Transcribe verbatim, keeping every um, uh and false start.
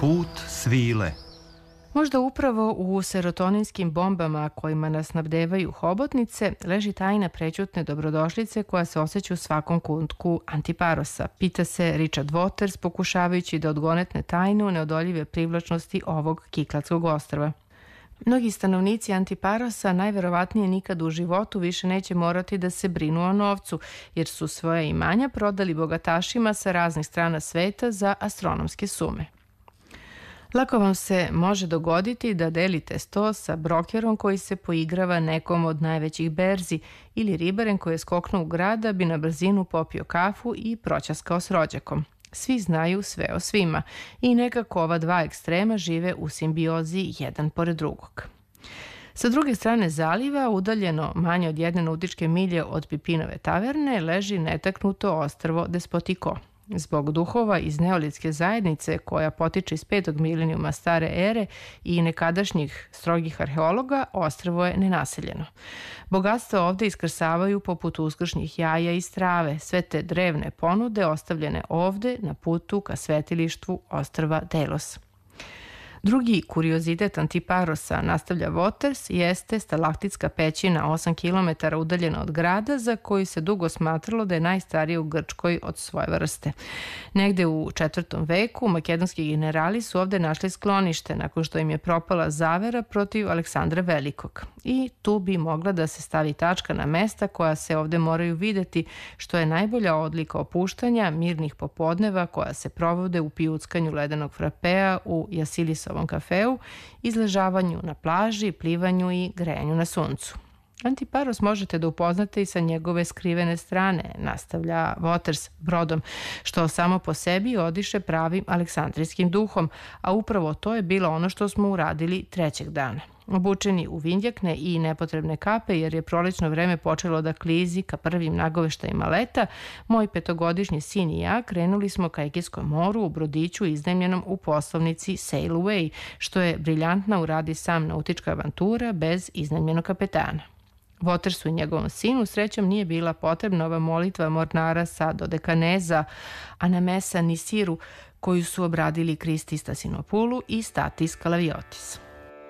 Put svile. Možda upravo u serotoninskim bombama kojima nas snabdevaju hobotnice leži tajna prećutne dobrodošlice koja se osjeća u svakom kutku Antiparosa, pita se Richard Waters pokušavajući da odgonetne tajnu neodoljive privlačnosti ovog kiklatskog ostrva. Mnogi stanovnici Antiparosa najverovatnije nikad u životu više neće morati da se brinu o novcu, jer su svoja imanja prodali bogatašima sa raznih strana sveta za astronomske sume. Lako vam se može dogoditi da delite sto sa brokerom koji se poigrava nekom od najvećih berzi ili ribarem koji je skoknuo u grad da bi na brzinu popio kafu i proćaskao s rođakom. Svi znaju sve o svima i nekako ova dva ekstrema žive u simbiozi jedan pored drugog. Sa druge strane zaliva, udaljeno manje od jedne nautičke milje od Pipinove taverne, leži netaknuto ostrvo Despotiko. Zbog duhova iz neolitske zajednice koja potiče iz petog milenijuma stare ere i nekadašnjih strogih arheologa, ostrvo je nenaseljeno. Bogatstva ovde iskrsavaju poput uskršnjih jaja iz trave, sve te drevne ponude ostavljene ovde na putu ka svetilištvu ostrva Delos. Drugi kuriozitet Antiparosa, nastavlja Waters, jeste stalaktitska pećina osam kilometara udaljena od grada za koju se dugo smatralo da je najstarija u Grčkoj od svoje vrste. Negde u četvrtom veku makedonski generali su ovde našli sklonište nakon što im je propala zavera protiv Aleksandra Velikog. I tu bi mogla da se stavi tačka na mesta koja se ovde moraju videti, što je najbolja odlika opuštanja mirnih popodneva koja se provode u pijuckanju ledenog frapea u Jasilisovom kafeu, izležavanju na plaži, plivanju i grejanju na suncu. Antiparos možete da upoznate i sa njegove skrivene strane, nastavlja Waters brodom, što samo po sebi odiše pravim aleksandrijskim duhom, a upravo to je bilo ono što smo uradili trećeg dana. Obučeni u vindjakne i nepotrebne kape, jer je prolećno vreme počelo da klizi ka prvim nagoveštajima leta, moj petogodišnji sin i ja krenuli smo ka Egejskom moru u brodiću iznajmljenom u poslovnici Sail Away, što je briljantna uradi sam nautička avantura bez iznajmljenog kapetana. Watersu i njegovom sinu srećom nije bila potrebna ova molitva mornara sa Dodekaneza, Anamesa Nisiru, koju su obradili Kristi Stasinopulu i Statis Kalaviotis.